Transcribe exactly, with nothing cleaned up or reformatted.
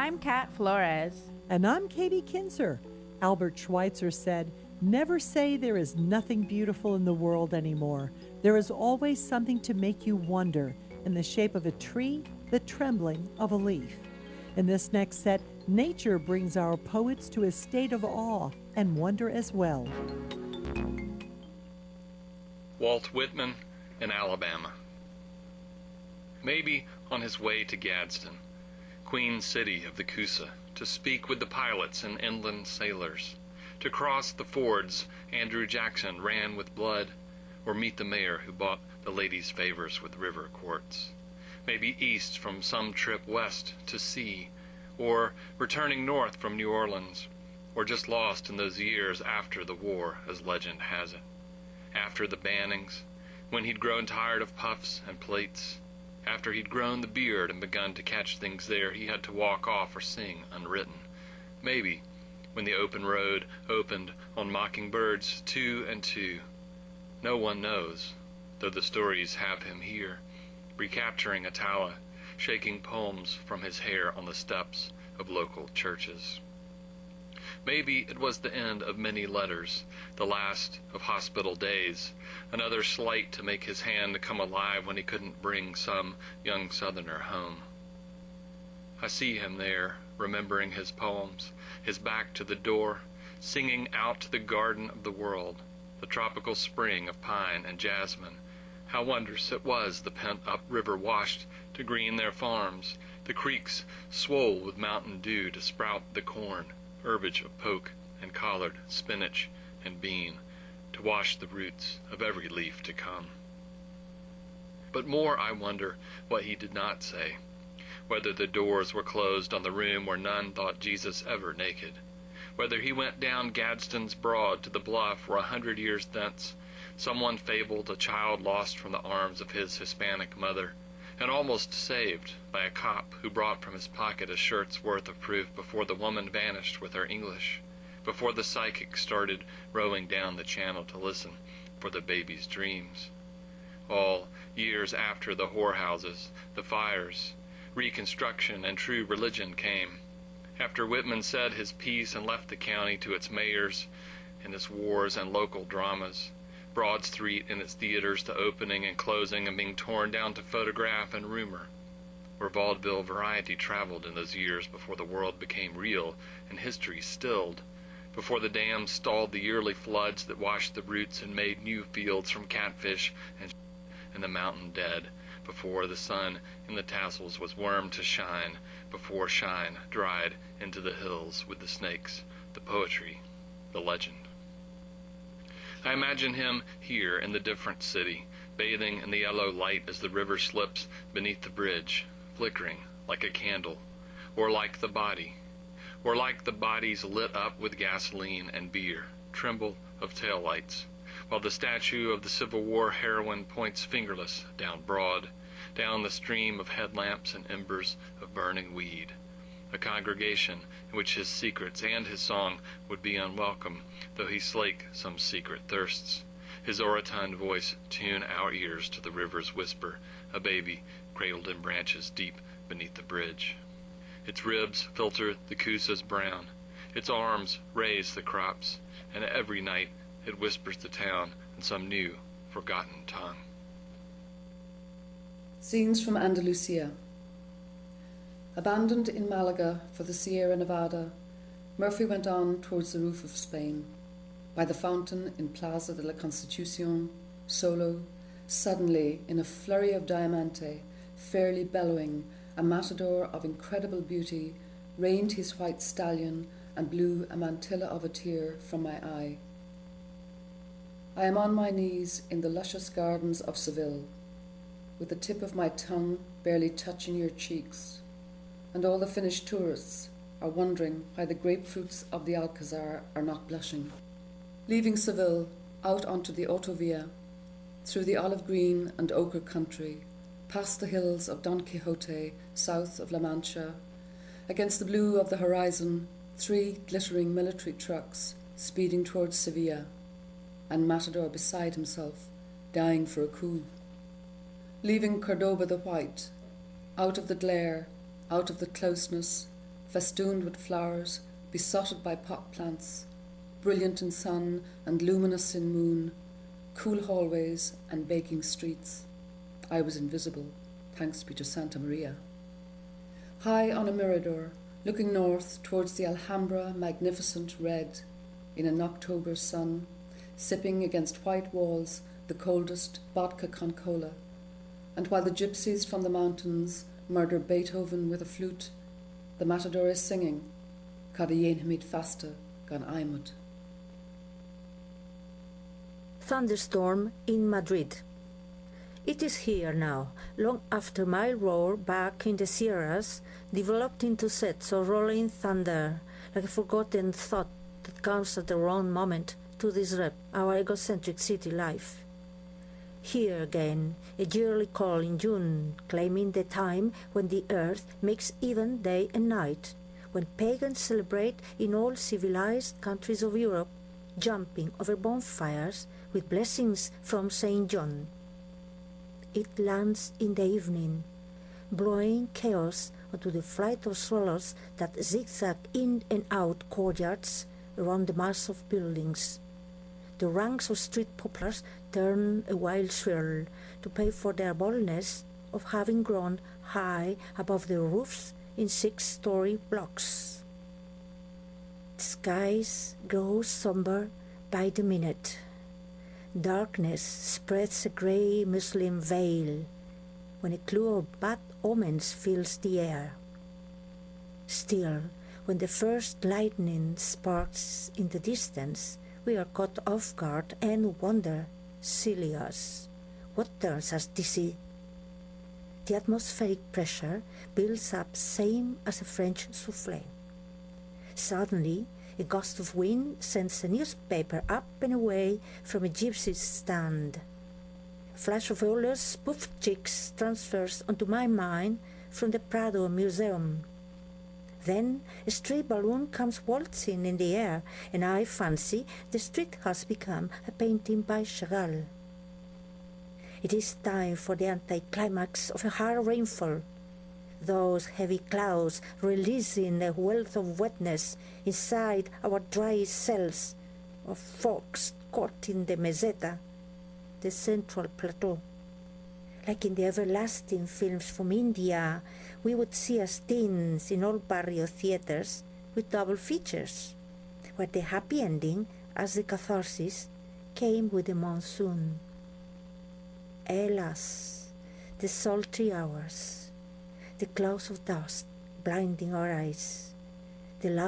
I'm Kat Flores. And I'm Katie Kinzer. Albert Schweitzer said, "Never say there is nothing beautiful in the world anymore. There is always something to make you wonder, in the shape of a tree, the trembling of a leaf." In this next set, nature brings our poets to a state of awe and wonder as well. Walt Whitman in Alabama. Maybe on his way to Gadsden, Queen City of the Coosa, to speak with the pilots and inland sailors, to cross the fords Andrew Jackson ran with blood, or meet the mayor who bought the ladies' favors with river quartz. Maybe east from some trip west to sea, or returning north from New Orleans, or just lost in those years after the war, as legend has it. After the bannings, when he'd grown tired of puffs and plates, after he'd grown the beard and begun to catch things there he had to walk off or sing unwritten. Maybe when the open road opened on mockingbirds two and two. No one knows, though the stories have him here, recapturing Atala, shaking poems from his hair on the steps of local churches. Maybe it was the end of many letters, the last of hospital days, another slight to make his hand come alive when he couldn't bring some young Southerner home. I see him there, remembering his poems, his back to the door, singing out to the garden of the world, the tropical spring of pine and jasmine. How wondrous it was the pent-up river washed to green their farms, the creeks swole with mountain dew to sprout the corn, herbage of poke and collard, spinach and bean, to wash the roots of every leaf to come. But more I wonder what he did not say, whether the doors were closed on the room where none thought Jesus ever naked, whether he went down Gadsden's Broad to the bluff where a hundred years thence someone fabled a child lost from the arms of his Hispanic mother, and almost saved by a cop who brought from his pocket a shirt's worth of proof before the woman vanished with her English, before the psychic started rowing down the channel to listen for the baby's dreams. All years after the whorehouses, the fires, Reconstruction, and true religion came, after Whitman said his piece and left the county to its mayors and its wars and local dramas, Broad Street and its theaters to opening and closing and being torn down to photograph and rumor, where vaudeville variety traveled in those years before the world became real and history stilled, before the dams stalled the yearly floods that washed the roots and made new fields from catfish and and the mountain dead, before the sun in the tassels was wormed to shine, before shine dried into the hills with the snakes, the poetry, the legend. I imagine him here in the different city, bathing in the yellow light as the river slips beneath the bridge, flickering like a candle, or like the body, or like the bodies lit up with gasoline and beer, tremble of taillights, while the statue of the Civil War heroine points fingerless down Broad, down the stream of headlamps and embers of burning weed, a congregation in which his secrets and his song would be unwelcome, though he slake some secret thirsts, his orotund voice tune our ears to the river's whisper, a baby cradled in branches deep beneath the bridge. Its ribs filter the Coosa's brown, its arms raise the crops, and every night it whispers the town in some new, forgotten tongue. Scenes from Andalusia. Abandoned in Malaga for the Sierra Nevada, Murphy went on towards the roof of Spain. By the fountain in Plaza de la Constitucion, solo, suddenly, in a flurry of diamante, fairly bellowing, a matador of incredible beauty reined his white stallion and blew a mantilla of a tear from my eye. I am on my knees in the luscious gardens of Seville, with the tip of my tongue barely touching your cheeks, and all the Finnish tourists are wondering why the grapefruits of the Alcazar are not blushing. Leaving Seville, out onto the autovia, through the olive green and ochre country, past the hills of Don Quixote, south of La Mancha, against the blue of the horizon, three glittering military trucks speeding towards Sevilla, and Matador beside himself, dying for a coup. Leaving Cordoba the White, out of the glare, out of the closeness, festooned with flowers, besotted by pot plants, brilliant in sun and luminous in moon, cool hallways and baking streets. I was invisible, thanks be to Santa Maria. High on a mirador, looking north towards the Alhambra, magnificent red, in an October sun, sipping against white walls the coldest vodka con cola, and while the gypsies from the mountains murder Beethoven with a flute, the matador is singing Cad a dhéanamh míad fasta gan aimimid. Thunderstorm in Madrid. It is here now, long after my roar back in the Sierras developed into sets of rolling thunder, like a forgotten thought that comes at the wrong moment to disrupt our egocentric city life. Here again, a yearly call in June, claiming the time when the earth makes even day and night, when pagans celebrate in all civilized countries of Europe, jumping over bonfires with blessings from Saint John. It lands in the evening, blowing chaos onto the flight of swallows that zigzag in and out courtyards around the mass of buildings. The ranks of street poplars turn a wild swirl to pay for their boldness of having grown high above the roofs in six-story blocks. The skies grow somber by the minute. Darkness spreads a grey muslin veil when a clue of bad omens fills the air. Still, when the first lightning sparks in the distance, we are caught off guard and wonder, silly us, what turns us dizzy? The atmospheric pressure builds up same as a French souffle. Suddenly, a gust of wind sends a newspaper up and away from a gypsy's stand. A flash of Euler's puffed cheeks transfers onto my mind from the Prado Museum. Then a stray balloon comes waltzing in the air, and I fancy the street has become a painting by Chagall. It is time for the anticlimax of a hard rainfall. Those heavy clouds releasing a wealth of wetness inside our dry cells of fogs caught in the meseta, the central plateau. Like in the everlasting films from India, we would see as teens in all barrio theaters with double features, where the happy ending, as the catharsis, came with the monsoon. Alas, the sultry hours, the clouds of dust blinding our eyes, the